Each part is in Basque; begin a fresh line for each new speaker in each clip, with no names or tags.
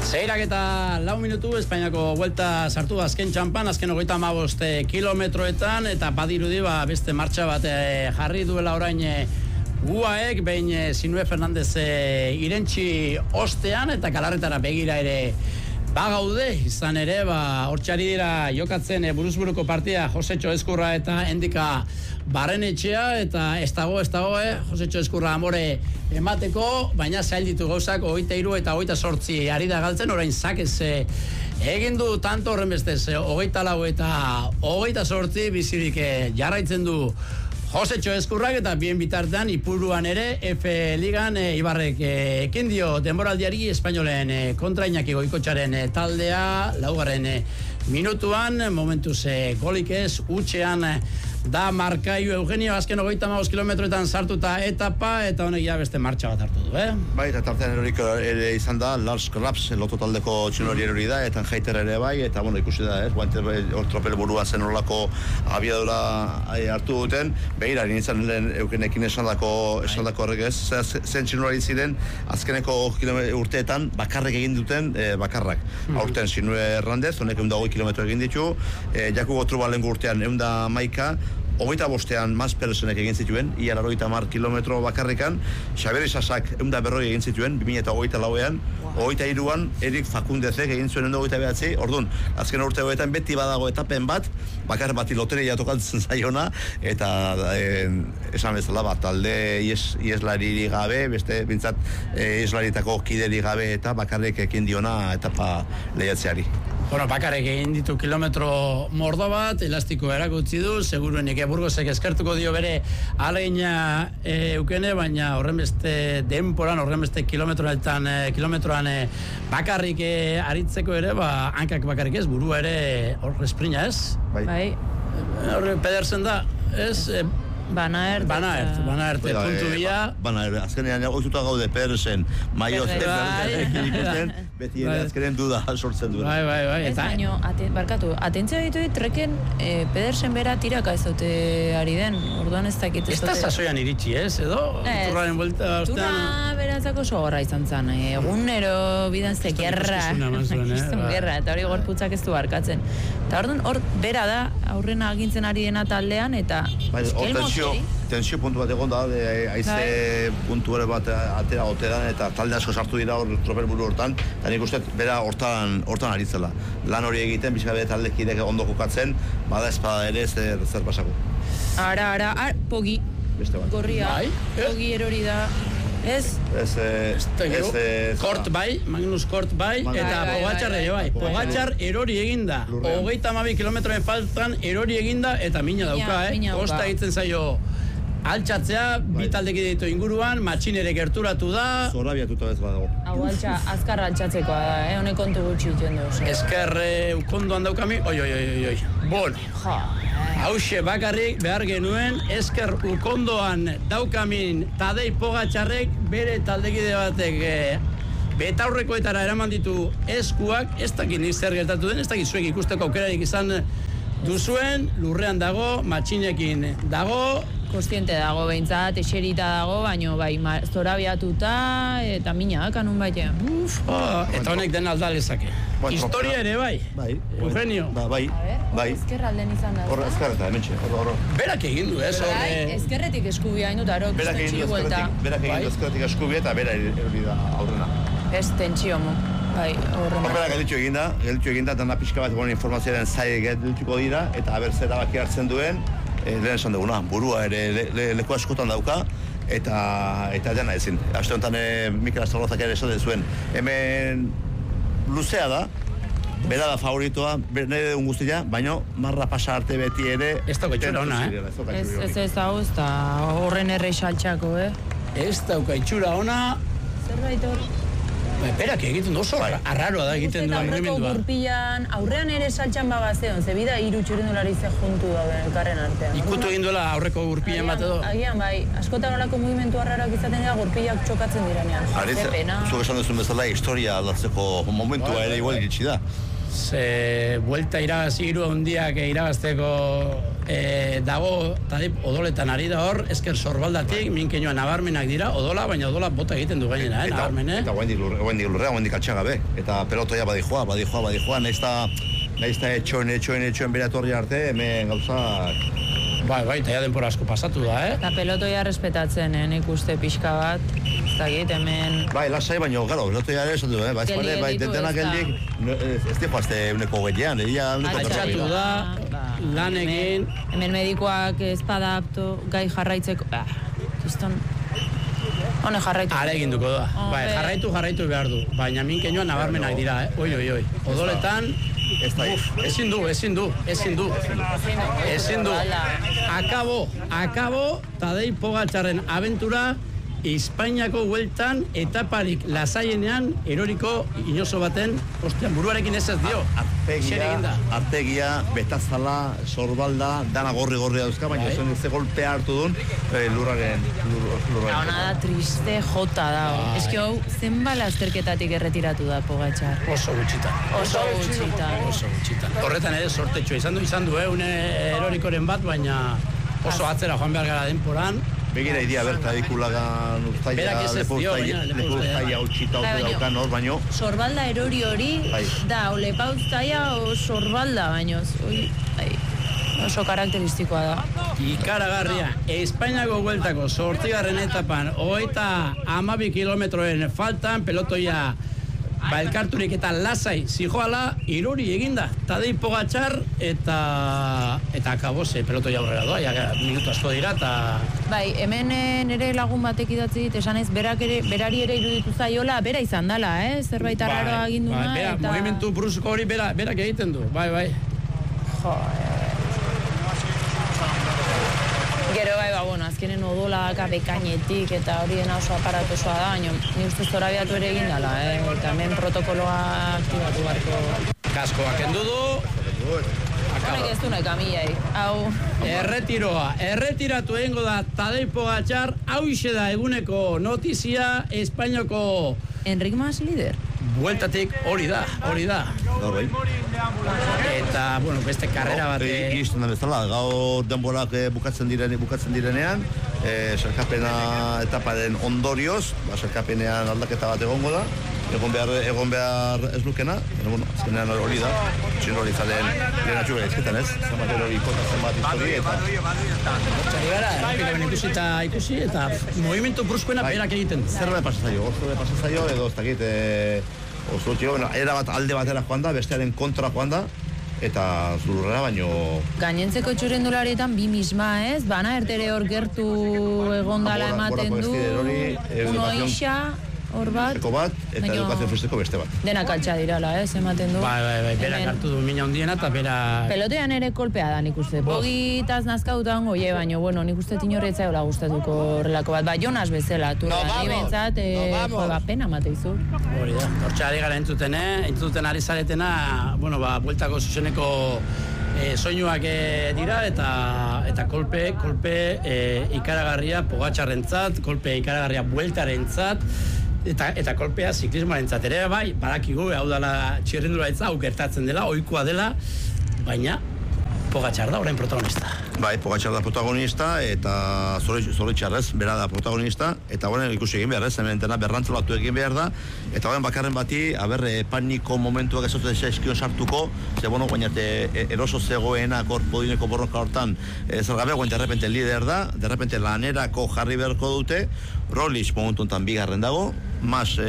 Zeirak eta 4 minutu Espainiako vuelta sartu azken txampan, azken 35 kilometroetan, eta badirudi beste martxa bat jarri duela orain UAEk, behin Sinue Fernandez irentxi ostean, eta Galarretara begira ere bagaude, izan ere, hortxari dira jokatzen buruzburuko partia Josetxo Ezkurra eta Endika Barrenetxea, eta ez dago, Josetxo Ezkurra amore emateko, baina zail ditu gauzak 23 eta 28 ari da galtzen, orain zakez egin du tanto horren bestez, 24 eta 28 bizirik jarraitzen du Josetxo Ezkurrak, eta bien bitartean Ipuruan ere F Ligan Ibarrek ekin dio denboraldiari Espainolen kontra Iñaki Goikotxaren taldea, 4. minutuan, momentuz golik ez, utxean da Markaiu Eugenio, azken 35 kilometroetan sartuta etapa, eta honek ja beste martxa bat hartu du,
Bai, eta tartean erorik ere izan da, Lars Krabs, loto taldeko txinori erori da, eta Jaiter ere bai, eta ikusi da, guante tropel burua zen horrelako abiadura hartu duten, behira, nintzen lehen eukenekin esandako horrek ez, zen txinori ziren, azkeneko urteetan bakarrek egin duten bakarrak. Aurten Sinue Hernández, honek 120 kilometro egin ditu, Jaku Gotruba lehenko urtean 111, 25ean Masperesenek egin zituen, ia 80 kilometro bakarrikan, Xabier Isasak 140 egin zituen, 2024ean, 23an Erik Fakundezek egin zuen 129, orduan, azken urte hoetan beti badago etapen bat, bakar bati loteria tokatzen zaiona, eta esan bezala talde ieslari gabe, beste bintzat ieslaritako kideri gabe eta bakarrik ekin diona etapa lehiatzeari.
Bueno, bakarek egin ditu kilometro mordo bat, elastiko erakutsi du, seguruenik Burgosek eskertuko dio bere alegina eukene, baina horren beste denporan, horren beste kilometroan bakarrik aritzeko ere, hankak bakarrik ez, burua ere hor esprina ez?
Bai.
Horre Pedersen da, ez? Van Aert, puntu bila.
Van Aert, azkenean oituta gaude Pedersen, Maioz, beti azkenean duda sortzen du.
Bai.
Ez baino, barkatu, atentzia ditu treken Pedersen bera tiraka ez dute ari den, orduan ez dakit ez dute.
Ez da sasoian iritsi ez, edo? Turraren buelta ostean.
Turra berantzako sogorra izan zen, egunero bidanzte gerra, eta hori gorputzak ez du barkatzen. Eta orduan, hor bera da, aurrena agintzen ari dena taldean, eta
tensio puntu bat egon da, haize puntu ere bat atera gotean, eta talde asko sartu dira hor tropel buru hortan, eta nik uste bera hortan aritzela. Lan hori egiten, bizkabe taldekidek ondo kokatzen, bada espada ere zer pasako.
Ara, Pogi, gorria, Pogi erori da.
Kort bai, Magnus Kort bai, eta Pogačar ere bai. Pogačar erori eginda. 32 kilometroen faltan erori eginda, eta mina dauka, Kosta egiten zaio altxatzea, bi taldeki ditu inguruan, matxinere gerturatu da.
Zorabiatuta ez badago.
Hau azkar altxatzekoa da, honek kontu gutxi iten du.
Ezkerre ukondoan daukami, oi. Bueno, hauxe bakarrik behar genuen, ezker ukondoan daukamin Tadej Pogačarrek bere taldekide batek betaurrekoetara eraman ditu eskuak, ez dakit nik zer gertatu den, ez dakit zuek ikusteko aukerarik izan duzuen, lurrean dago, matxinekin dago,
kostiente dago behintzat, eserita dago, baino bai zorabiatuta eta mina kanun baita.
Eta honek den aldalezake. Historia ere bai. Eugenio.
Bai.
Ezkerralden izan da.
Horra ezkerreta, hementxe.
Berak egin du, ez?
Ezkerretik eskubia hain dut, aro, tentxio buelta.
Berak egin du ezkerretik eskubia eta bera hori da aurrena.
Ez tentxio mo. Bai, horrena.
Horrela gelditu eginda, dana pixka bat informazioaren zai geldituko dira, eta aber zera baki hartzen duen, lehen esan duguna, burua ere leku askotan dauka, eta dena ezin. Aste honetan Mikel Astarlozak ere esaten zuen, hemen luzea da, bera da favoritoa, nire dugun guztia, baina marra pasa arte beti ere...
Ez dauka itxura ona,
Ez hau, ez da horren erreixaltxako,
Ez dauka itxura ona...
Zerbait hor...
Berak egiten du oso arraroa da egiten du
aurreko gurpilan, aurrean ere saltxan bagazteon, zebida 3 txirrindulari ze juntu dauden elkarren artean.
Ikutu egin duela aurreko gurpilan bat edo?
Agian, bai, askotan olako mugimendu arraroak izaten dira gurpilak txokatzen direnean.
Zuek esan duzun bezala historia aldatzeko momentua ere igual iritsi da.
Buelta iragazi 3 handiak iragazteko dago, Tadip odoletan ari da hor, esker sorbaldatik, minkeinoa nabarmenak dira, odola, baina odola bota egiten du gainera, nabarmen,
Eta guaindik lurrea, guaindik atxagabe. Eta pelotoia badijoa, nahiz eta etxoen bere atorri arte, hemen gauzak...
Bai, eta ja denpora asko pasatu da,
Eta pelotoia respetatzen, nik uste pixka bat, ez dakit, hemen...
Bai, lasai, baina, gero, pelotoia ere esan du, bai, detenak geldik, ez di joazte uneko gehiean,
atxatu da, lan egin...
Hemen medikoak ezpada apto, gai jarraitzeko... Kiston... Hone jarraitu.
Are egin duko da. Bai, jarraitu behar du. Baina minkeinoa nabarmenak dira, Oi. Odoletan... Ezin du. Akabo, Tadej Pogačarren abentura Espainiako hueltan etaparik lasaienean eroriko inozo baten, ostian, buruarekin ez dio.
Artegia, betazala, sorbalda, dana gorri dauzka, baina ze golpea hartu duen lurraren.
Ona da, triste jota da. Ez ki hau, zenbala azterketatik erretiratu da Pogačar.
Oso gutxitan. Horretan ere sortetxoa izan du, une erorikoren bat, baina oso atzera joan behar gara denporan.
Begira idia berta ikulagan urtaia, lepuztaia utxita daukan hor, baino...
Sorbalda erori hori, da, lepauztaia o sorbalda, baino, oso karakteristikoa da.
Ikaragarria, Espainiako hueltako 8. etapan, 32 kilometroen faltan, pelotoia elkarturik eta lasai zijoala, irori eginda. Tadej Pogačar eta akabose pelotoia aurrera doa, minutu asko dira, eta...
Bai, hemen nire lagun batek idatzi dit, esan ez, berari ere iruditu zaiola, bera izan dela, zerbait arraroa egin duna,
eta... Movimentu brusko hori berak egiten du, bai.
Gero azkenen odolaka bekainetik eta hori dena oso aparatosoa da, baina ni ustez zorabiatu ere egin dela, eta hemen protokoloa aktibatu barko.
Kaskoa kendu du.
Honek ez du nahi kamillai, hau.
Erretiratu egingo da Tadej Pogačar, hau ixe da eguneko notizia, Espainiako...
Enric Mas lider.
Bueltatik hori da. Eta, beste karrera bat...
Gizten da bezala, gaur denborak bukatzen direnean, sarkapena etaparen ondorioz, sarkapenean aldaketa bat egongo da, egon behar ez lukena, azkenean hori da, txinori zalen lehenatxu ezketan ez, zenbat erori kota zenbat histori, eta...
Txari gara, ikusi, eta movimentu bruskoena berak egiten.
Zerbe pasazaio, edo ez dakit, erabat alde batera joan da, bestearen kontra joan da, eta zurrera baino...
Gainentzeko txurendularietan bi misma ez, bana ertere hor gertu egondala ematen du, uno isa, hor bat,
eta edukazio festeko beste bat.
Denak altxa dirala, ematen du.
Bai, berak hartu du mina hundiena eta bera...
Pelotean ere kolpea da nik uste. Bogitaz nazkautan goie, baina, nik uste tinorretza hola gustatuko horrelako bat. Ba, Jonas bezala, ni behintzat, pena mate izu.
Hori da, hortxe ari gara entzuten ari zaretena, bueltako zuzeneko soinuak dira, eta kolpe ikaragarria Pogačarrentzat, kolpe ikaragarria bueltarentzat, eta kolpea ziklismoarentzat ere, bai, badakigu, hau dela txirrindularitza, hau gertatzen dela, ohikoa dela, baina Pogačar da orain protagonista.
Bai, Pogačar da protagonista, eta zoritxarrez, bera da protagonista, eta ikusi egin behar, hemen dena berrantzolatu egin behar da, eta bakarren bati, paniko momentuak ez dut eskion sartuko, ze guainate eroso zegoena podiumeko borroka hortan, zer gabe, guain derrepente lider da, derrepente lanerako jarri beharko dute, Roglic momentu enten bigarren dago, Mas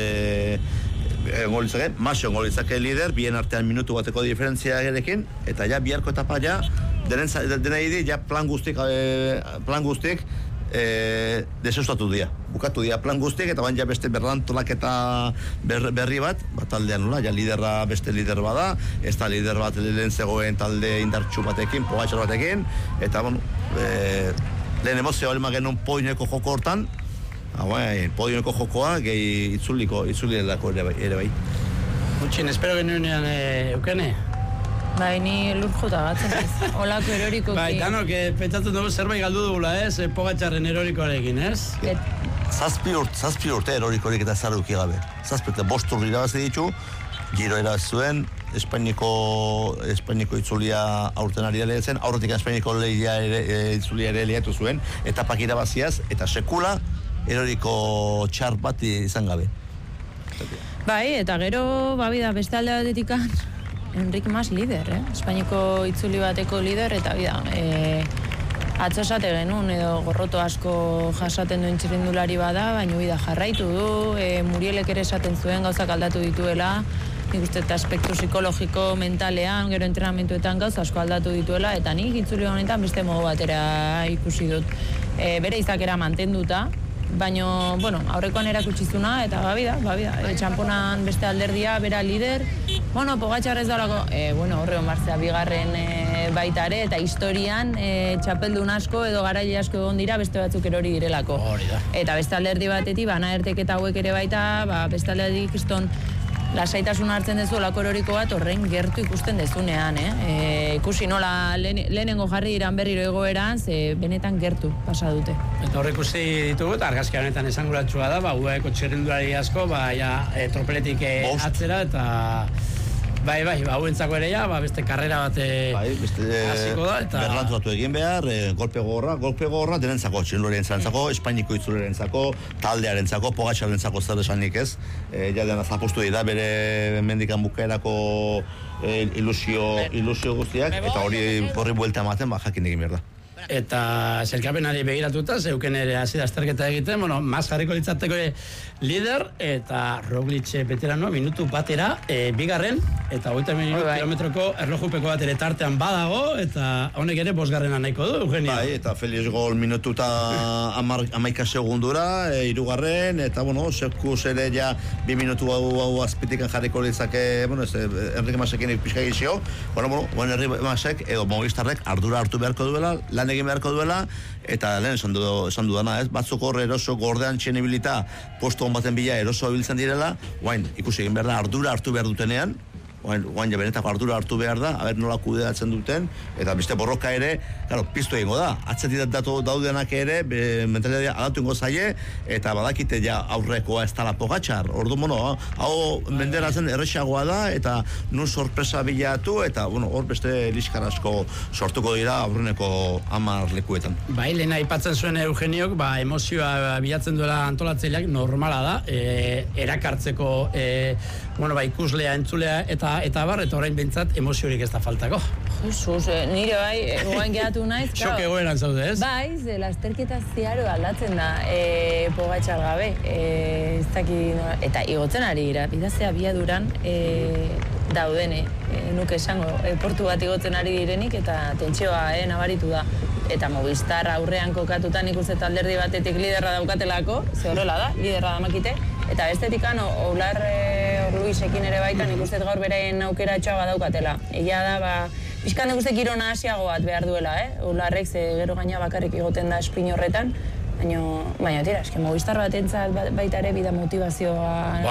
engolitzake lider, bien artean minutu bateko diferentzia gerekin, eta ja biharko etapa ja, dena idi, ja plan guztiek deseustatu dira. Bukatu dira plan guztiek, eta bain ja beste berrantolaketa berri bat, taldean nola, ja liderra beste lider bada, ez da lider bat lehen zegoen talde indartxu batekin, Pogačar batekin, eta lehen emozio hori genuen poineko joko hortan, podioneko jokoa gehi itzulilako ere bai.
Gutxin, espero genuenean eukene?
Bai, ni lur jota batzen ez, olako erorikoki.
Bai, danok, pentsatzen dugu zerbait galdu dugula ez, Pogačarren erorikoarekin ez?
Zazpi urte erorikorik eta zarruki gabe. Zazpi urte, 5 irabazi ditu, Giro irabazi zuen, Espainiko itzulia aurten ari lehiatzen, aurretik Espainiko itzulia ere lehiatu zuen, etapak irabaziaz, eta sekula eroriko txar bat izan gabe.
Bai, eta gero, babida, beste alde batetikan, Enric Mas lider, Espainiko itzuli bateko lider, eta bida, atzo esate genuen, edo gorroto asko jasaten duen txirrindulari bada, baina bida jarraitu du, Murielek ere esaten zuen gauzak aldatu dituela, nik uste eta aspektu psikologiko, mentalean, gero entrenamentuetan gauz asko aldatu dituela, eta nik itzuli honetan beste modu batera ikusi dut. Bere izakera mantenduta, baina, bueno, aurrekoan erakutsizuna, eta babida, txamponan beste alderdia, bera lider, bueno, Pogačar ez daulako, horre onbartzea, bigarren baita ere, eta historian txapeldun asko edo garaile asko egon dira beste batzuk erori direlako. Eta beste alderdi batetik, bana erteketa hauek ere baita, beste alderdi kriston lasaitasun hartzen dezu olako eroriko bat horren gertu ikusten dezunean, ikusi nola lehenengo jarri iran berriro egoeran, ze benetan gertu pasa dute.
Eta horrek ikusi ditugu, eta argazki honetan esanguratsua da, UAEko txirrindulari asko, tropeletik atzera, eta bai, hauentzako ere beste karrera bat hasiko da, eta
berlantzatu egin behar, golpe gogorra denentzako, txirrindularientzako, Espainiko itzulerentzako, taldearentzako, Pogačarentzako zer esanik ez, jadean zapostu dira bere mendikan bukaerako ilusio guztiak, eta horri buelta ematen, jakin egin behar da.
Eta zerkapenari begiratuta, zeuken ere hasi da azterketa egiten, Mas jarriko litzateko lider, eta Roglic veterano, minutu batera, bigarren, eta 30 kilometroko erlojupeko bat ere tartean badago, eta honek ere bosgarrena nahiko du, Eugenio.
Bai, eta Felix gol minututa 11 segundura, hirugarren, eta, sekus ere ja 2 minutu hau azpitikan jarriko litzake, Enrique Masekin pixka gizio, Enrique Masek, edo Movistarrek ardura hartu beharko duela, lan egin beharko duela, eta lehen esan dudana, batzuk horre eroso gordean txenibilita posto hon baten bila eroso biltzen direla, ikusi egin behar da, ardura hartu behar dutenean, guain benetako ardura hartu behar da, haber nola kudeatzen duten, eta beste borroka ere, piztu egingo da, atzetik daudenak ere, mentalitatea aldatu ingo zaie, eta badakite ja aurrekoa ez tala Pogačar, ordu hau menderatzen errexagoa da, eta nun sorpresa bilatu, eta hor beste liskar asko sortuko dira aurreneko 10 lekuetan.
Bai, lehen aipatzen zuen Eugeniok, emozioa bilatzen duela antolatzaileak normala da, erakartzeko ikuslea, entzulea, eta orain behintzat emoziorik ez da faltako.
Jesus, nire guain gehatu naiz.
Xok egoeran zaude, ez?
Bai, lasterketa ziaro aldatzen da Pogačar gabe. Eta igotzen ari dira, bidazea biaduran daudene, nuke esango, portu bat igotzen ari direnik, eta tentsioa nabaritu da. Eta Movistar aurrean kokatutan ikusten alderdi batetik liderra daukatelako, ze horrela da, liderra damakite, eta bestetikan Olar Luisekin ere baitan ikustet gaur beraien aukera txoa daukatela. Egia da, pixkan ikuste kirona hasiago bat behar duela, Olarrek ze gero gaina bakarrik igoten da espin horretan, baina tira, eske Movistar batentzat baita ere bida motivazioa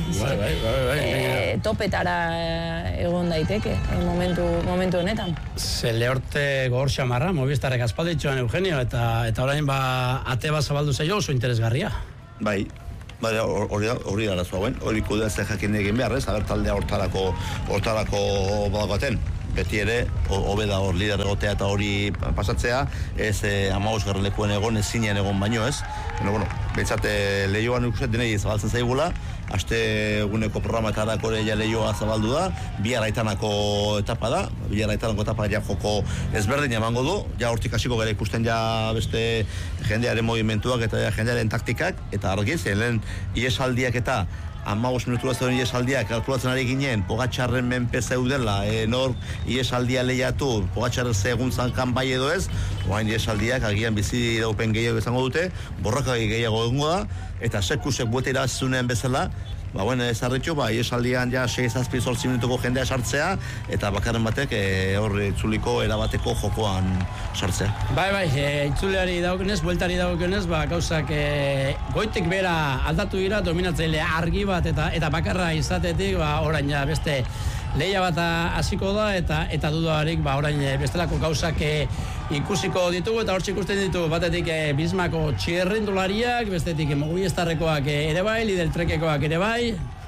topetara egon daiteke momentu honetan.
Ze lehorte gogor xamarra Movistarrek aspalditxoan Eugenio, eta orain ate bat zabaldu zaio oso interesgarria.
Bai, hori da arazoa guen, hori kudeatzen jakin egin behar, aber taldea hortarako badagoaten. Beti ere, hobe da hor lider egotea eta hori pasatzea, ez 15 lekuen egon, ezinean egon baino, ez? Betzate lehioan ikusten denei zabaltzen zaigula, aste eguneko programetarako ere lehioa zabaldu da, biarraitanako etapa da, ja joko ezberdin emango du, ja hortik hasiko gara ikusten ja beste jendearen movimentuak eta jendearen taktikak, eta argi, lehen iesaldiak eta 15 minutura zeuden iesaldiak kalkulatzen ari ginen, Pogačarren menpe zeudela, nor iesaldia lehiatu, Pogačarren segun zankan bai edo ez, oain iesaldiak agian bizi daupen gehiago izango dute, borroka gehiago egongo da, eta sekusek buete irazunean bezala, ezarritxo, iesaldian ja 6-8 minutuko jendea sartzea, eta bakarren batek horre itzuliko erabateko jokoan sartzea.
Bai, itzuleari dagokenez, bueltari dagokenez, gauzak goitik bera aldatu dira, dominatzaile argi bat eta bakarra izatetik, orain ja beste lehia bat hasiko da, eta dudarik orain bestelako gauzak ikusiko ditugu, eta hortzik ikusten ditugu batetik Bismako txirrindulariak, bestetik Movistarrekoak ere bai, Lidl Trekekoak ere bai,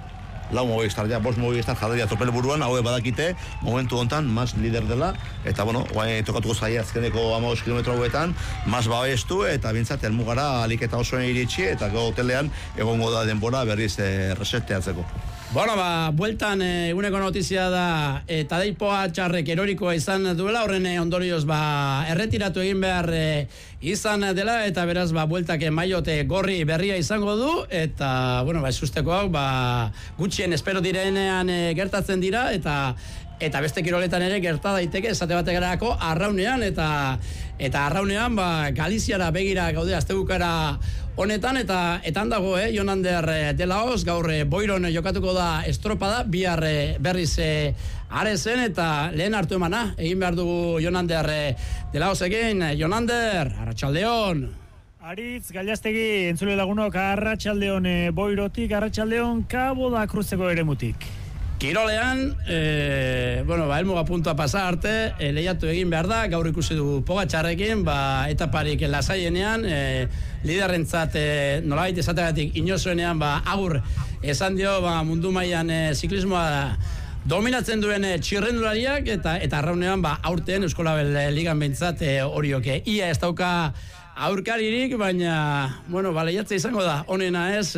lau Movistar, bost Movistar jarria tropel buruan, haue badakite, momentu hontan, mas lider dela, eta bueno, tokatuko zaia azkeneko 15 kilometro hauetan, mas babestu, eta bintzat, elmugara aliketa osoen iritsi, eta hotelean egongo da denbora berriz reseteatzeko.
Bueno, bueltan eguneko notizia da Tadej Pogačarrek erorikoa izan duela, horren ondorioz erretiratu egin behar izan dela, eta beraz bueltak maiote gorri berria izango du, eta bueno, ezusteko hau gutxien espero direnean gertatzen dira, eta beste kiroletan ere gerta daiteke esate bategarako arraunean, eta arraunean Galiziara begira gaude astebukara honetan, eta handago Jonander de Lahoz, gaur Boiron jokatuko da estropada, bihar berriz Arezen, eta lehen hartu emana egin behar dugu Jonander de Lahoz egin. Jonander, arratsaldeon.
Aritz, Gailastegi, entzule lagunok, arratsaldeon Boirotik, arratsaldeon Cabo da Cruzeko eremutik.
Kirolean, helmuga puntua pasa arte, lehiatu egin behar da, gaur ikusi dugu Pogačarrekin, etaparik lasaienean, liderrentzat nolabait esategatik inozuenean, agur esan dio mundu mailan ziklismoa dominatzen duen txirrendulariak, eta arraunean aurten Euskolabel ligan behintzat horioke. Ia ez dauka aurkaririk, baina, lehiatze izango da, honena ez,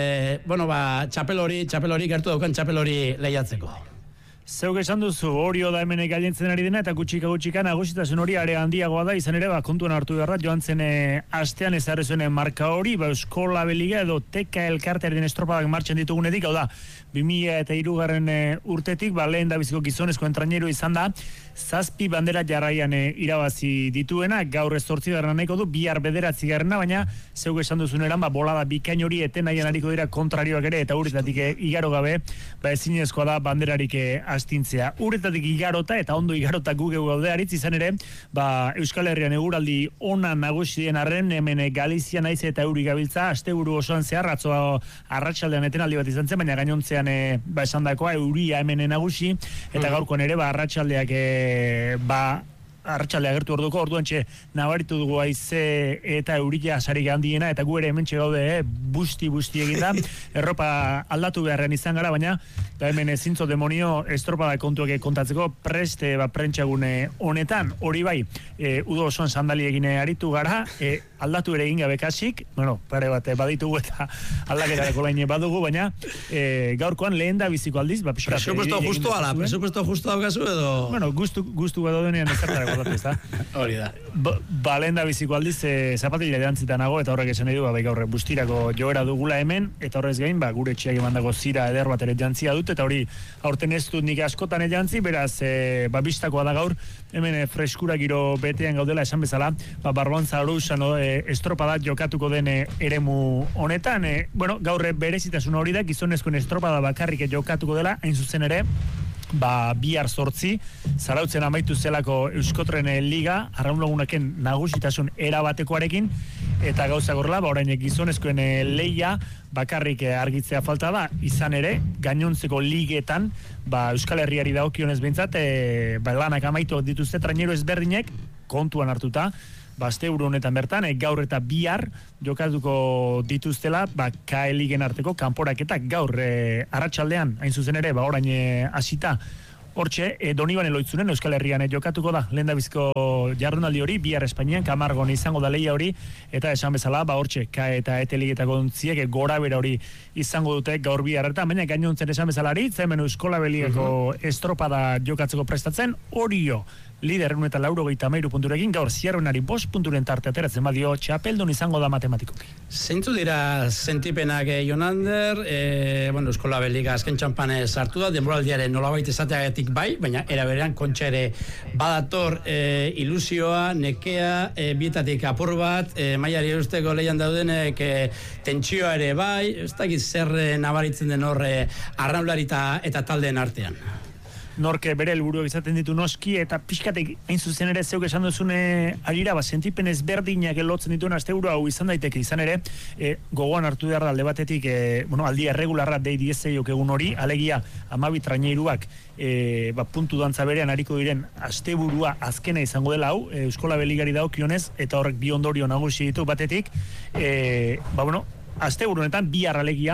txapel hori gertu daukan txapel hori lehiatzeko.
Zeuk esan duzu, Orio da hemen gailentzen ari dena, eta gutxika nagusitasun hori are handiagoa da, izan ere, kontuan hartu behar da, joan zen astean ezarri zuen marka hori, Euskolabel liga edo teka elkartearen estropadak martxan ditugunetik, hau da, 2003 urtetik, lehen da biziko gizonezko entrainero izan da, 7 bandera jarraian irabazi dituena, gaur 8 garrana nahiko du, bihar 9 baina zeuk esan duzun eran, bolada bikain hori eten nahian hariko dira kontrarioak ere, eta uretatik igaro gabe, ezinezkoa da banderarik astintzea. Uretatik igarota, eta ondo igarota gugeu gaude Aritz, izan ere, Euskal Herrian eguraldi ona nagusien arren, hemen Galizia naiz eta euri gabiltza, asteburu osoan zehar, atzoa arratsaldean etenaldi bat izan zen, baina gainontzean esan dakoa, euria hemen nagusi, eta gaurkoan ere, arratsaldeak arratsalde agertu orduko, orduan nabaritu dugu haize eta eurila sarik handiena, eta gu ere hementxe gaude busti eginda, erropa aldatu beharrean izan gara, baina hemen zintzo demonio estropada kontuak kontatzeko preste prentxagune honetan, hori bai, udo osoan sandali egine aritu gara, aldatu ere egin gabe kasik, pare bat baditugu eta aldaketarako laine badugu, baina gaurkoan lehen da biziko aldiz,
presupuesto justo ala, presupuesto justo daukazu edo?
Gustu bat daudenean ezartarako datu, ez da?
Hori da.
Lehen da biziko aldiz, zapatila edantzita nago, eta horrek esan nahi du, gaur bustirako joera dugula hemen, eta horrez gain, gure etxeak emandako zira eder bat ere jantzia dut, eta hori aurten ez dut nik askotan jantzi, beraz, bistakoa da gaur, hemen freskura giro betean gaudela esan bezala, Barbanza Orusan estropada jokatuko den eremu honetan, gaur berezitasun hori da, gizonezkoen estropada bakarrik jokatuko dela, hain zuzen ere, bihar 8, Zarautzen amaitu zelako Euskotren liga, arraun lagunaken nagusitasun erabatekoarekin, eta gauza gorla, orain gizonezkoen lehia bakarrik argitzea falta da, izan ere, gainontzeko ligetan, Euskal Herriari dagokionez behintzat, lanak amaitu dituzte trainero ezberdinek, kontuan hartuta, asteburu honetan bertan, gaur eta bihar jokatuko dituztela, KL ligen arteko kanporaketak gaur arratsaldean, hain zuzen ere, orain hasita, hortxe, Donibane Loitzunen Euskal Herrian jokatuko da, lehen da bizko jardunaldi hori, bihar Espainian, Kamargon izango da lehia hori, eta esan bezala, hortxe, eta eteligetako ontziek gora bera hori izango dute gaur biharretan, baina gainontzen esan bezalari, zemen Euskolabel ligako estropada jokatzeko prestatzen, Orio, lider 183 punturekin, gaur zierrenari 5 punturen tarte ateratzen badio, txapeldun izango da matematikoki.
Zeintzu dira sentipenak Jonander, Euskolabel liga azken txampan sartu da, denboraldiaren nolabait esateagatik bai, baina eraberean kontxa ere badator ilusioa, nekea, bietatik apur bat, mailari erusteko lehian daudenek tentsioa ere bai, ez dakit zer nabaritzen den horre arraunlari eta taldeen artean.
Norke bere helburuak izaten ditu noski, eta pixkatek hain zuzen ere zeuk esan duzune arira, sentipen ezberdinak lotzen dituen asteburu hau izan daiteke, izan ere, gogoan hartu behar da alde batetik, aldi erregularra dei 10 egun hori, alegia 12 traineiruak puntu dantza berean hariko diren asteburua azkena izango dela hau, Euskolabel ligari dagokionez, eta horrek bi ondorio nagusi ditu batetik, asteburu honetan bihar alegia,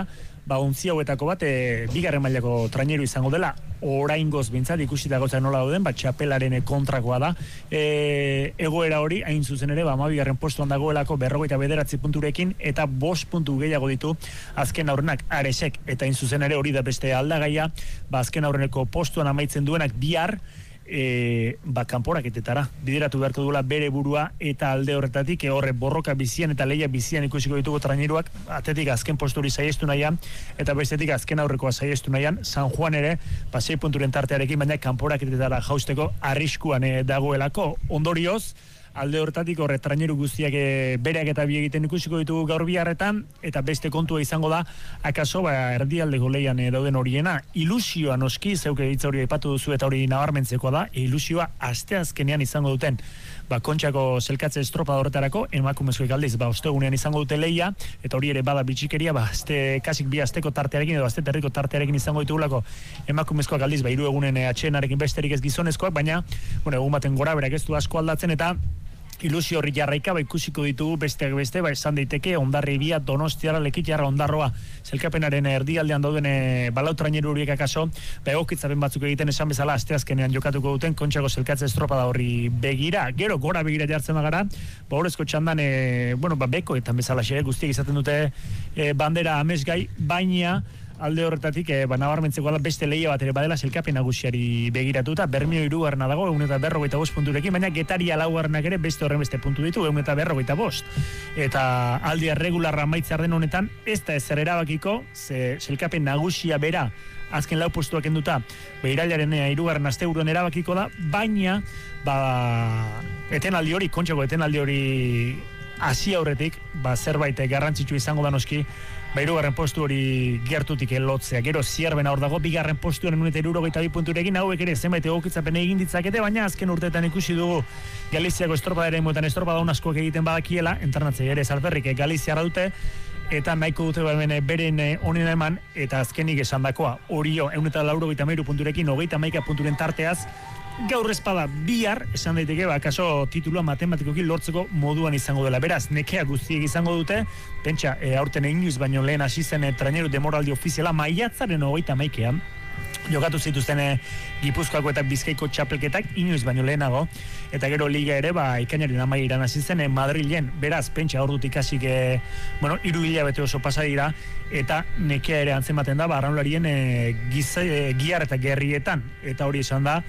ontzi hauetako bat bigarren mailako traineru izango dela, oraingoz bintzat ikusita gauza nola dauden, txapelaren kontrakoa da. Egoera hori, hain zuzen ere, 12. postuan dagoelako 49 punturekin, eta 5 puntu gehiago ditu azken aurrenak Aresek, eta hain zuzen ere hori da beste aldagaia, azken aurreneko postuan amaitzen duenak bihar, kanporaketetara bideratu beharko duela bere burua, eta alde horretatik horre borroka bizian eta leia bizian ikusiko ditugu traineruak, atetik azken posturi saiestu nahian, eta bestetik azken aurrekoa saiestu nahian. San Juan ere 6 punturen tartearekin, baina kanporaketetara jausteko arriskuan dagoelako. Ondorioz, alde horretatik horre traineru guztiak bereak eta bi egiten ikusiko ditugu gaur biharretan, eta beste kontua izango da akaso erdialdeko leian dauden horiena. Ilusioa noski, zeuke hitza hori aipatu duzu eta hori nabarmentzekoa da, ilusioa asteazkenean izango duten Kontxako zelkatze estropa horretarako, emakumezkoek aldiz ostegunean izango dute leia, eta hori ere bada bitxikeria, kasik bi asteko tartearekin edo aste terriko tartearekin izango ditugulako emakumezkoak aldiz 3 egunen atsenarekin besterik ez gizonezkoak, baina egun baten gora berak ez du asko aldatzen, eta ilusio horri jarraika ikusiko ditugu besteak beste, esan daiteke Hondarribia, Donostiara, Lekitiarra, Ondarroa zelkapenaren erdialdean dauden balautraineru horiek akaso, egokitzapen batzuk egiten esan bezala asteazkenean jokatuko duten Kontxako zelkatze estropada horri begira. Gero gora begira jartzen bagara, horrezko txandan bekoetan bezala guztiek izaten dute bandera amesgai, baina alde horretatik nabarmentzeko da beste lehia bat ere badela zelkapen nagusiari begiratuta. Bermeo 3. dago 145 punturekin, baina Getaria 4. ere beste horren beste puntu ditu 145, eta aldia regularra maitza den honetan ez da ezer erabakiko, ze zelkapen nagusia bera azken 4 postuak enduta irailaren 3. asteburuan erabakiko da, baina etenaldi hori, Kontxako etenaldi hori hasi aurretik zerbait garrantzitsu izango da noski, 3. postu hori gertutik lotzea. Gero Zierben hor dago 2. postuan 172 punturekin, hauek ere zenbait egokitzapen egin ditzakete, baina azken urteetan ikusi dugu Galiziako estropada eremuetan estropada askoak egiten badakiela, entarnatzea ere Zalperrik Galiziara dute, eta nahiko dute beren onena eman, eta azkenik esandakoa Orio 183 punturekin 31 punturen tarteaz, gaur espada bihar, esan daiteke, kaso titulua matematikoki lortzeko moduan izango dela. Beraz, nekea guztiek izango dute, pentsa, aurten inoiz baino lehen hasi zen traineru demoraldi ofiziala maiatzaren 31ean, jokatu zituzten Gipuzkoako eta Bizkaiko txapelketak inoiz baino lehenago, eta gero liga ere, ikainaren amaieran hasi zen Madrilen. Beraz, pentsa ordutik hasik 3 hilabete oso pasa dira, eta nekea ere antzematen da, arraunlarien giar eta gerrietan, eta hori esan da,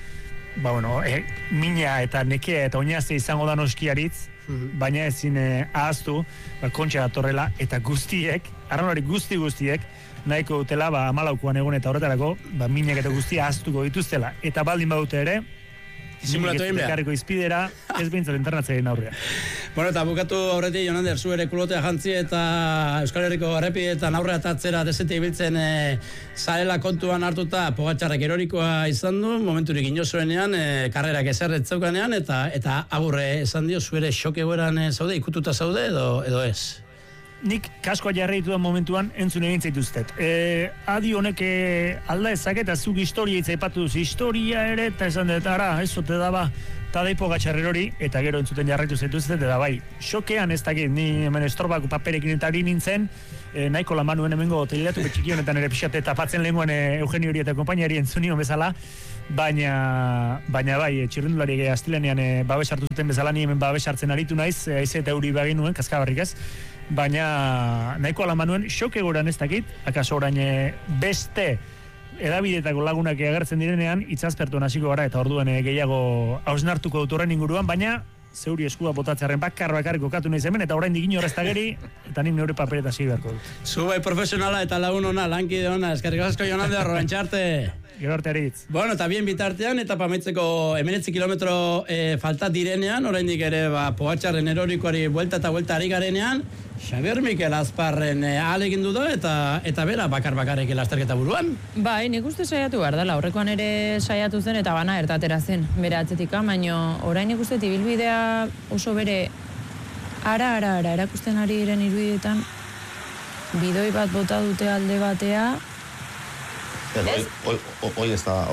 mina eta nekea eta oinazte izango da noskiaritz, baina ezin ahaztu, Kontxa datorrela, eta guztiek, arraunari guztiek, nahiko dutela, 14 egun eta horretarako, minak eta guztia ahaztuko dituztela. Eta baldin badute ere,
simulatu egin behar.
Ekarriko izpidera, ez behintzat internatzearen aurrea.
Eta bukatu aurretik, Jonander, zu ere kulotea jantzi eta Euskal Herriko errepietan aurrea tatzera desetik biltzen zarela kontuan hartuta Pogačarrek erorikoa izan du, momenturik inozoenean, karrerak ezerretzeukanean, eta agurre esan dio, zu ere xok egoeran zaude, ikututa zaude edo ez?
Nik kaskoa jarri ditudan momentuan entzun egin zaituztet. Adi honek alda ezak eta zuk historia itzaipatu duzu. Historia ere, eta esan dut, ez zote daba, eta da Pogačarrer hori, eta gero entzuten jarraitu zaituztet, eta bai, xokean ez dakit, ni hemen estorbako paperekin eta ari nintzen, nahiko lamanuen hemengo hotelilatu betxiki honetan ere pixate tapatzen lehenguan Eugenio hori eta kompainiari entzunion bezala, baina bai, txirrendulari astelenean babesartu zuten bezala, ni hemen babesartzen aritu naiz, aize eta euri bagin nuen, kaskabarrik ez, baina nahiko alaman nuen, xoke goran ez dakit, akaso orain beste edabidetako lagunak agertzen direnean, itzazpertuan hasiko gara, eta orduan gehiago hausnartuko dut horren inguruan, baina zeuri eskua botatzearen bakar kokatu nahi zemen, eta orain digin horrezta geri, eta nik neure papereta zigi beharko dut.
Zu bai profesionala eta lagun ona, lankide ona, eskerrik asko Jonander, Rorentxarte.
Gero arte aritz.
Eta bien bitartean, eta pamaitzeko 19 kilometro falta direnean, oraindik ere Pogačarren erorikoari buelta eta buelta ari garenean, Xabier Mikel Azparren ahalegin du da, eta bera bakar-bakarek lasterketa buruan.
Bai, nik uste saiatu behar dela, horrekoan ere saiatu zen eta bana ertatera zen, bere atzetika, baina orain nik uste ibilbidea oso bere ara erakusten ari diren iruditan, bidoi bat bota dute alde batea.
Hoy está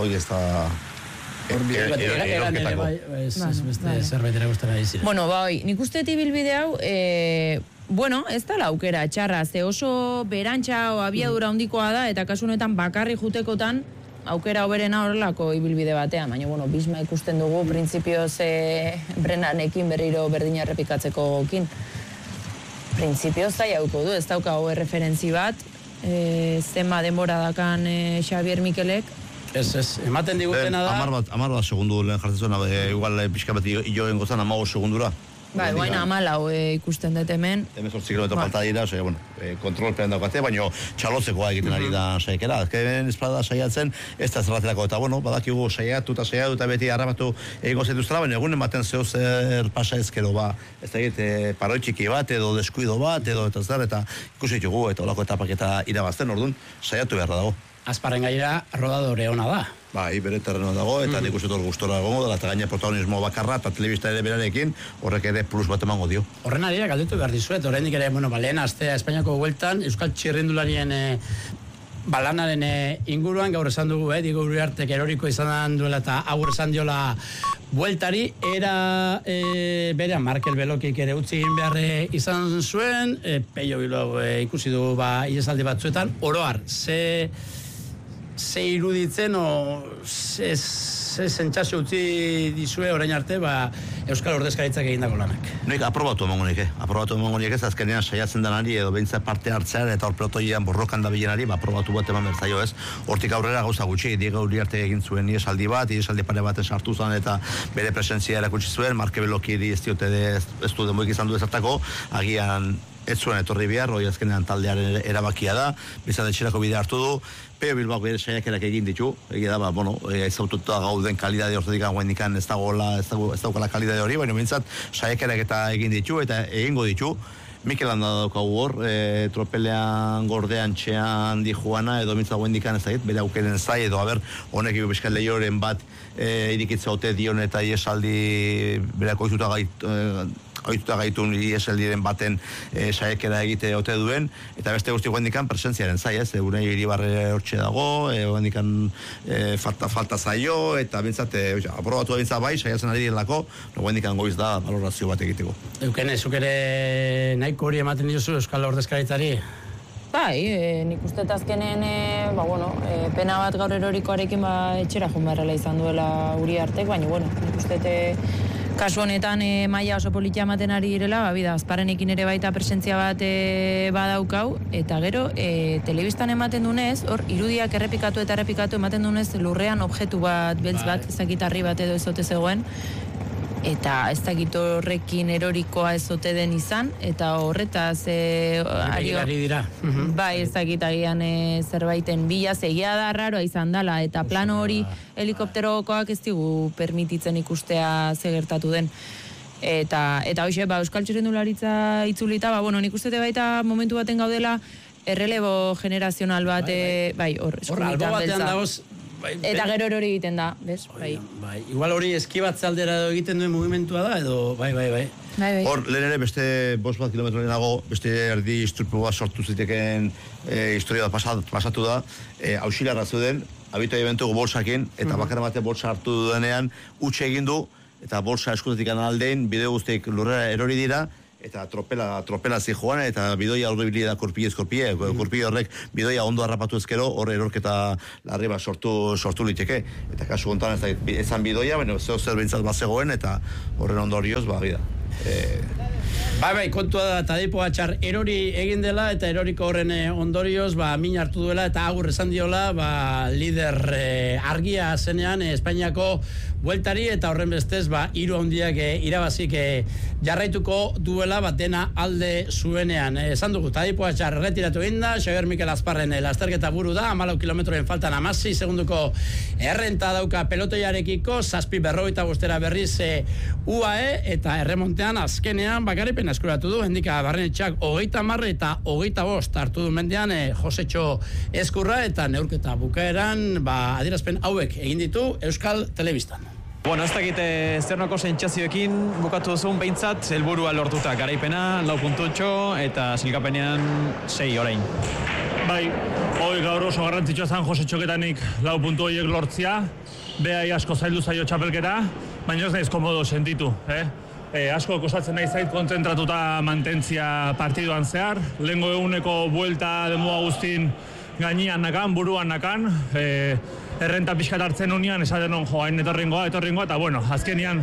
zerbait ere guztara izira.
Nik uste ibilbide hau Bueno, ez da aukera txarra, ze oso berantxa o abiadura handikoa da, eta kasu honetan bakarri jutekotan aukera hoberena horrelako ibilbide batean, baina, bueno, Bisma ikusten dugu, printzipioz Brennanekin berriro berdina errepikatzeko gokin. Printzipioz zaiauko du, ez daukago referentzi bat, zenba denbora dakan Xabier Mikelek.
Ez, ematen digutena da...
Amar bat segundu lehen jartzen zuen, igual pixka bat joen gozan 15 segundura.
Bai, guaina 14 ikusten dut hemen.
18 kilometro falta dira, bueno, kontrolpean daukate, baina txalotzekoa egiten ari da saiakera. Azken espada saiatzen, ez da zerraterako, eta bueno, badakigu saiatu eta beti harrapatu egingo zetuztela, baina egunen baten zeo zer pasa ezkero, ez da egite paroitxiki bat, edo deskuido bat, edo eta zer, eta ikusi ditugu, eta olako etapak eta irabazten, orduan, saiatu beharra dago.
Azparren gaira rodadore ona da.
Bai, bere terreno dago, eta nik uste dut gustora egongo dela, eta gaina protagonismo bakarra, eta telebista ere berarekin, horrek ere plus bat emango dio.
Horren adira, galdetu behar dizuet, horrendik ere, lehen astea Espainiako bueltan, Euskal Txirrindularien balanaren inguruan, gaur esan dugu, Diego Uriartek eroriko izan duela, eta agur esan diola bueltari, era berean Markel Belokik ere utzi egin behar izan zuen, Peio Bilbao ikusi du iesaldi batzuetan, oroar, ze iruditzen o ze sentsazio utzi dizue orain arte Euskal Ordezkaritzak egindako lanak.
Nik aprobatu emango nik ez, azkenean saiatzen denari edo behintzat parte hartzean eta hor pelotoian borrokan da bilenari, aprobatu bat eman berzaio ez. Hortik aurrera gauza gutxi, Diego Uriarte egin zuen iesaldi pare baten sartu zen eta bere presentzia erakutsi zuen, Marke Belokiri ez du demoik izan du ezartako, agian ez zuen etorri behar, hori azkenean taldearen erabakia da, bizan etxerako bidea hartu du, Peio Bilbao bere saiakerak egin ditu, egia da, ezaututa gauden kalidade horretik guendikan ez daukala kalidade hori, baina bintzat saiakerak eta egin ditu, eta egingo ditu, Mikel handa daukagu hor, tropelean gordean txean di Juana, edo bintzat guendikan ez dakit, bere aukeren zai, edo honek bizkat lehioren bat irikitza ote dion eta iesaldi bere oituta gaitun iesaldiren baten saiakera egite ote duen, eta beste guzti guendikan presentziaren zai, ez, gure Iribarre hortxe dago, guendikan falta zaio, eta bintzat, aprobatu bintzat bai, saiatzen ari direlako, guendikan goiz da valorazio bat egiteko.
Eukene, zuk ere nahiko hori ematen diozu Euskal Ordezkaritzari?
Bai, nik uste azkenen, pena bat gaur erorikoarekin etxera joan beharrela izan duela Uriartek, baina, nik uste kasu honetan maila oso politia ematen ari direla, Azparrenekin ere baita presentzia bat badaukau, eta gero, telebistan ematen dunez, hor, irudiak errepikatu ematen dunez, lurrean objektu bat, beltz bat, ezakitarri bat edo ezote zegoen, eta ez dakit horrekin erorikoa ez ote den izan, eta horretaz
ari dira.
Bai, ez dakit agian zerbaiten bila, egia da raroa izan dela, eta plano hori helikopterokoak ez digu permititzen ikustea ze gertatu den. Eta hoxe, Euskal Txirrindularitza itzulita, nik uste baita momentu baten gaudela errelebo generazional bat, hor, eskubitan beltza. Eta gero hori egiten da, bez? Bai.
Igual hori eskibatze aldera egiten duen mugimentua da, edo bai.
Hor, lehen ere beste 5 kilometro lehenago, beste erdi istrupua bat sortu ziteken historia pasatu da, auxiliarra zuden, abitu eventuko bolsakin, eta bakarra bate bolsa hartu denean, utxe egin du, eta bolsa eskutetik aldein, bideo guztiak lurrera erori dira, eta tropela zijoan, eta bidoia horrebili da kurpie horrek bidoia ondo harrapatu ezkero, hor erorketa larri bat sortu liteke. Eta kasu gontan ezan bidoia, baina zer behintzat bat zegoen, eta horren ondorioz, bida.
Bai, kontua da, eta dipo atxar erori egin dela, eta eroriko horren ondorioz, min hartu duela, eta agur esan diola, lider argia zenean, Espainiako bueltari, eta horren bestez, 3 handiak irabazik jarraituko duela, dena alde zuenean. Esan dugu, eta dipo atxar retiratu egin da, Xabier Mikel Azparren lasterketa buru da, 14 kilometroen faltan 16 segunduko errenta dauka pelotoiarekiko, 7:45 berriz UAE, eta erremontean azkenean garipen eskuratu du, hendika Barrenetxak 30 eta 25 hartu du mendean Josetxo Eskurra, eta neurketa bukaeran adierazpen hauek egin ditu Euskal Telebistan.
Ez dakite zernoko sentsazioekin bukatu duzun behintzat, helburua lortuta, garaipena, 4 puntutxo, eta silkapenean 6 orain.
Bai, hoi gaur oso garrantzitsua zan Josetxoketanik 4 puntu horiek lortzia, behai asko zaildu zaio txapelketa, baina ez naiz komodo sentitu,
asko kostatzen nahi zait kontzentratuta mantentzia partiduan zehar. Lehengo eguneko buelta denboa guztin gainean nakan, buruan nakan, errenta pixkat hartzen unian, esaten hon joain etorringoa, eta bueno, azkenian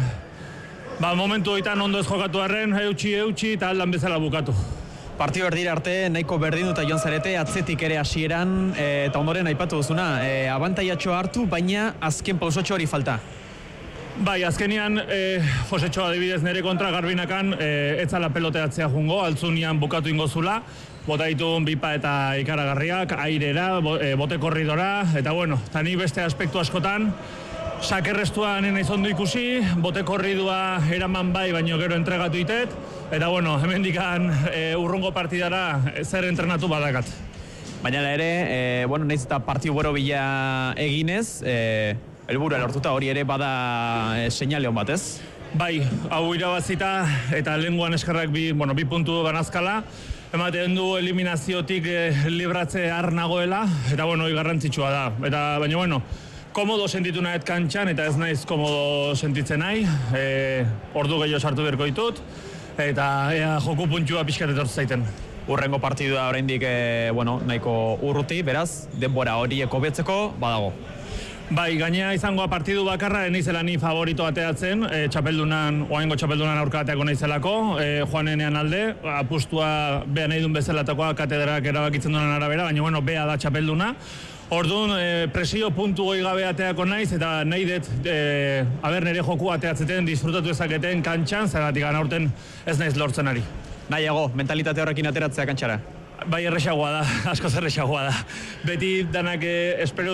momentu hoitan ondo ez jokatu arren, eutxi, eta aldan bezala bukatu.
Partio erdira arte, nahiko berdindu eta joan zarete, atzetik ere hasieran eta ondoren aipatu duzuna, abantaiatxoa hartu, baina azken pausotxo hori falta.
Bai, azkenian Josetxo adibidez nire kontra garbinakan etzala peloteatzea jungo, altzunian bukatu ingo zula, bota ditun bipa eta ikaragarriak, airera, bote korridora, eta bueno, eta ni beste aspektu askotan, sakerrestua nena izondo ikusi, bote korridua eraman bai, baino gero entregatu itet, eta bueno, hemendikan urrungo partidara zer entrenatu badakat.
Baina ere, nahiz eta partio bero bila eginez, helburua lortuta hori ere bada seinale hon bat, ez?
Bai, hau irabazita eta lehenguan eskerrak bi puntu banazkala, ematen du eliminaziotik libratze har nagoela, eta hori garrantzitsua da. Baina, komodo sentitu nahet kantxan, eta ez naiz komodo sentitzen nahi, ordu gehiago sartu berko ditut, eta joku puntua pixkat etortz zaiten.
Urrengo partidua oraindik nahiko urruti, beraz, denbora horiek hobetzeko badago.
Bai, gainea izangoa partidu bakarra, naizela ni favorito ateatzen, oaingo txapeldunan aurkateako naizelako, joanenean alde, apustua beha nahi duen bezalatakoa katedrak erabakitzen duenan arabera, baina beha da txapelduna. Orduan, presio puntu goi gabe ateako naiz, eta nahi dut, nire joku ateatzeten, disfrutatu ezaketen kantxan, zergatik aurten ez naiz lortzen ari.
Nahiago, mentalitate horrekin ateratzea kantxara?
Bai, erresagoa da, askoz erresagoa da. Beti danak espero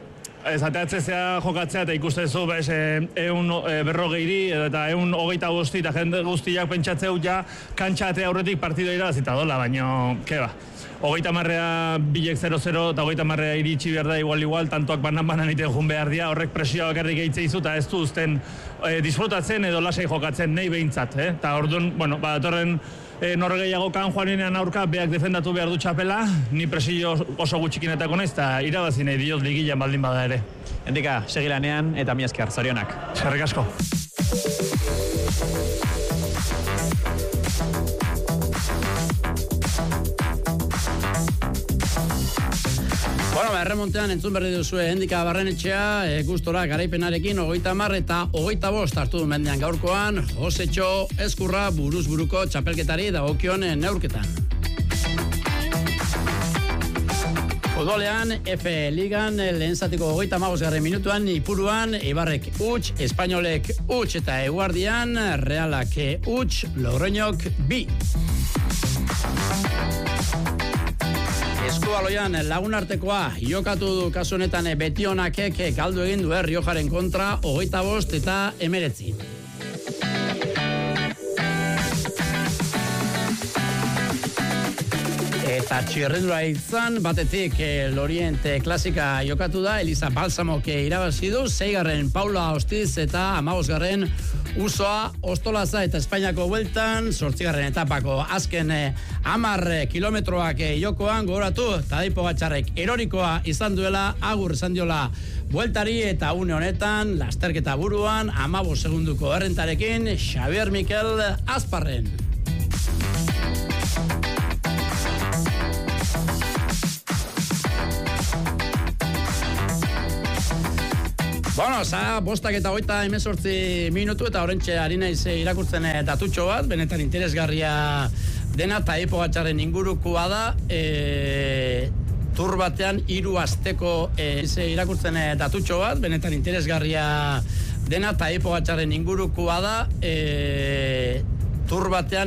ateatzea jokatzea eta ikustezu eun berrogeiri eta eun hogeita guzti eta jende guztiak pentsatzeu ja kantxa atea aurretik partidua irabazita dola, baina, keba. Hogeita marrea bilek 0-0 eta hogeita marrea iritsi behar da igual, tantoak banan iten jun behar dia, horrek presioa bakarrik eitzea izu eta ez du uzten disfrutatzen edo lasai jokatzen nahi behintzat. Eta orduan, datorren norgeiagokan joanenean aurka beak defendatu behar du txapela, ni presio oso gutxikinetako naiz eta irabazi nahi diot ligilan baldin bada ere.
Endika, segilanean eta mi esker, zorionak.
Eskerrik asko.
Erremontean entzun berri duzue Endika Barrenetxea, gustora garaipenarekin 30 eta 25 hartu du mendean gaurkoan, Josetxo Ezkurra buruz buruko txapelketari dagokion neurketan. Futbolean, F Ligan lehen zatiko 35 minutuan Ipuruan, Eibarrek huts, Espainolek huts eta Eguardian, Realak huts, Logroñok 2. Eskubaloian lagunartekoa jokatu du kasu honetan Betionakek galdu egin du Riojaren kontra 25 eta 19. Eta txirrendura izan, batetik Loriente klasika jokatu da, Elisa Balsamok irabazi du, 6. Paula Ostiz eta 15. Usoa Ostolaza eta Espainiako bueltan, 8. etapako azken 10 kilometroak jokoan gogoratu, Tadej Pogačarrek erorikoa izan duela, agur esan diola bueltari eta une honetan, lasterketa buruan, 15 segunduko errentarekin, Xavier Mikel Azparren. Bueno, 5:18 minutu eta orentxe ari naiz irakurtzen datutxo bat, benetan interesgarria dena, Tadej Pogačarren ingurukoa da, tur batean 3 asteko irakurtzen datutxo bat, benetan interesgarria dena, Tadej Pogačarren ingurukoa da, tur batean